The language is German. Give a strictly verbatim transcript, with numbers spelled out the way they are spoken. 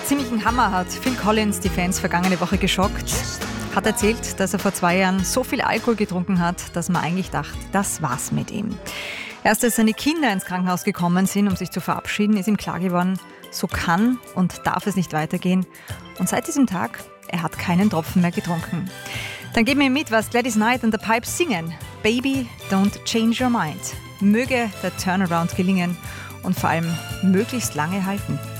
ziemlichen Hammer hat Phil Collins die Fans vergangene Woche geschockt. Hat erzählt, dass er vor zwei Jahren so viel Alkohol getrunken hat, dass man eigentlich dachte, das war's mit ihm. Erst als seine Kinder ins Krankenhaus gekommen sind, um sich zu verabschieden, ist ihm klar geworden, so kann und darf es nicht weitergehen. Und seit diesem Tag, er hat keinen Tropfen mehr getrunken. Dann geben wir mit, was Gladys Knight and the Pipes singen. Baby, don't change your mind. Möge der Turnaround gelingen und vor allem möglichst lange halten.